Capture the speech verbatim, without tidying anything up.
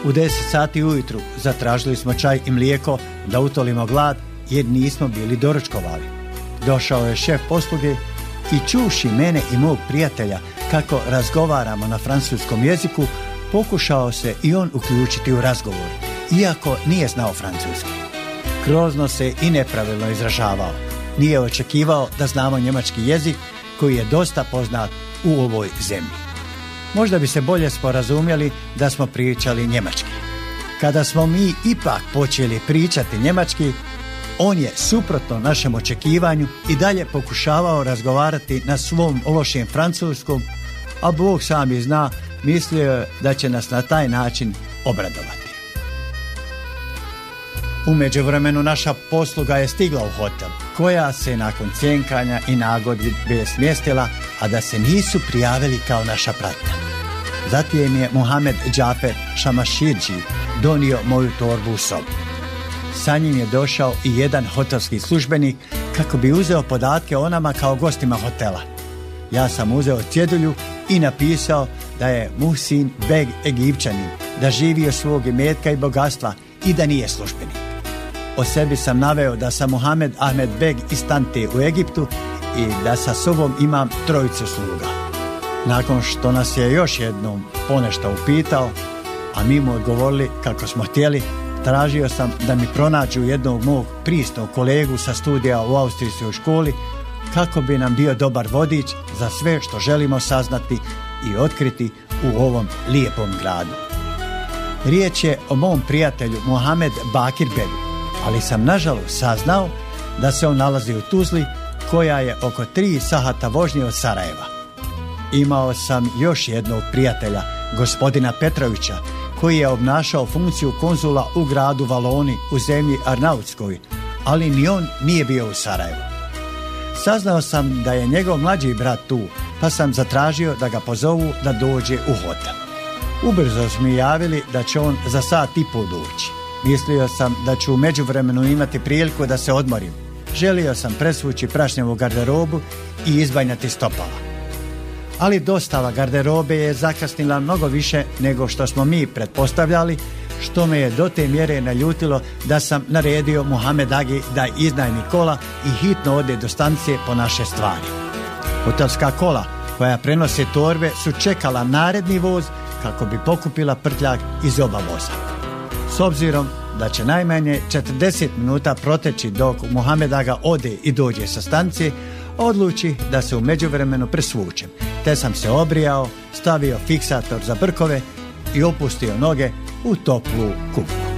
U deset sati ujutru zatražili smo čaj i mlijeko da utolimo glad jer nismo bili doručkovali. Došao je šef posluge i čuši mene i mog prijatelja kako razgovaramo na francuskom jeziku, pokušao se i on uključiti u razgovor, iako nije znao francuski. Grozno se i nepravilno izražavao. Nije očekivao da znamo njemački jezik koji je dosta poznat u ovoj zemlji. Možda bi se bolje sporazumjeli da smo pričali njemački. Kada smo mi ipak počeli pričati njemački, on je suprotno našem očekivanju i dalje pokušavao razgovarati na svom lošem francuskom, a Bog sam i zna, mislio je da će nas na taj način obradovati. U međuvremenu naša posluga je stigla u hotel, koja se nakon cjenkanja i nagodbe smjestila, a da se nisu prijavili kao naša pratnja. Zatim je Muhamed Džafer Šamaširđi donio moju torbu u sobu. Sa njim je došao i jedan hotelski službenik kako bi uzeo podatke o nama kao gostima hotela. Ja sam uzeo cjedulju i napisao da je Muhsin Beg Egipćanin, da živi od svog imetka i bogatstva i da nije službenik. O sebi sam naveo da sam Muhamed Ahmed Beg iz Tante u Egiptu i da sa sobom imam trojicu sluga. Nakon što nas je još jednom ponešto upitao, a mi mu odgovorili kako smo htjeli, tražio sam da mi pronađu jednog mog prisnog kolegu sa studija u austrijskoj školi kako bi nam bio dobar vodič za sve što želimo saznati i otkriti u ovom lijepom gradu. Riječ je o mom prijatelju Mohamed Bakir Begu, ali sam nažalost saznao da se on nalazi u Tuzli, koja je oko tri sahata vožnje od Sarajeva. Imao sam još jednog prijatelja, gospodina Petrovića, koji je obnašao funkciju konzula u gradu Valoni u zemlji Arnautskoj, ali ni on nije bio u Sarajevu. Saznao sam da je njegov mlađi brat tu, pa sam zatražio da ga pozovu da dođe u hotel. Ubrzo su mi javili da će on za sat i pol doći. Mislio sam da ću u međuvremenu imati priliku da se odmorim. Želio sam presvući prašnjevu garderobu i izbanjati stopala. Ali dostava garderobe je zakasnila mnogo više nego što smo mi pretpostavljali, što me je do te mjere naljutilo da sam naredio Muhammed Agi da iznajmi kola i hitno ode do stanice po naše stvari. Hotelska kola koja prenose torbe su čekala naredni voz kako bi pokupila prtljag iz oba voza. S obzirom da će najmanje četrdeset minuta proteći dok Muhammed Aga ode i dođe sa stanice, odluči da se u međuvremenu presvučem, te sam se obrijao, stavio fiksator za brkove i opustio noge u toplu kupu.